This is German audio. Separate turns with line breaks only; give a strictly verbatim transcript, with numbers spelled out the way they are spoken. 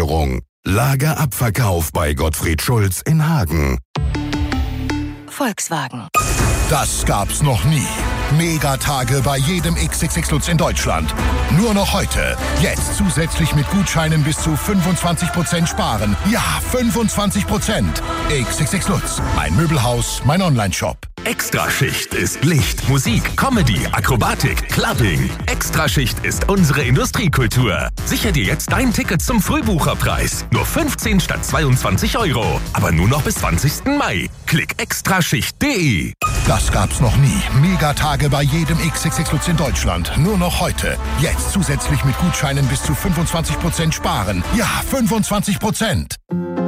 Lagerung. Lagerabverkauf bei Gottfried Schulz in Hagen.
Volkswagen.
Das gab's noch nie. Megatage bei jedem X X X Lutz in Deutschland. Nur noch heute. Jetzt zusätzlich mit Gutscheinen bis zu fünfundzwanzig Prozent sparen. Ja, fünfundzwanzig Prozent. X X X Lutz. Mein Möbelhaus, mein Onlineshop.
Extraschicht ist Licht, Musik, Comedy, Akrobatik, Clubbing. Extraschicht ist unsere Industriekultur. Sicher dir jetzt dein Ticket zum Frühbucherpreis. Nur fünfzehn statt zweiundzwanzig Euro. Aber nur noch bis zwanzigsten Mai. Klick extraschicht punkt de.
Das gab's noch nie. Megatage bei jedem X X X Lutz in Deutschland. Nur noch heute. Jetzt zusätzlich mit Gutscheinen bis zu fünfundzwanzig Prozent sparen. Ja, fünfundzwanzig Prozent.